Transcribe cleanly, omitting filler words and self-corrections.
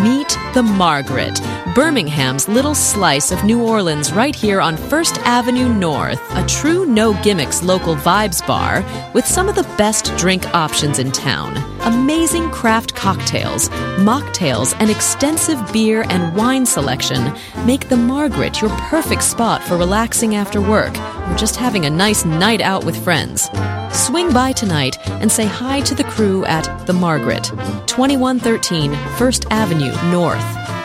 Meet the Margaret, Birmingham's little slice of New Orleans right here on First Avenue North. A true no-gimmicks local vibes bar with some of the best drink options in town. Amazing craft cocktails, mocktails, and extensive beer and wine selection make the Margaret your perfect spot for relaxing after work or just having a nice night out with friends. Swing by tonight and say hi to the crew at The Margaret, 2113 First Avenue North.